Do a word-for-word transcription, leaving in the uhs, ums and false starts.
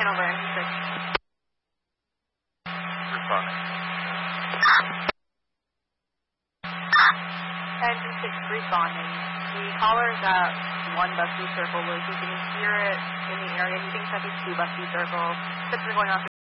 over engine six. Responding. Engine six responding. The caller is at one Busby Circle Loop. You can hear it in the area. He thinks that it's two Busby Circle. Six are going off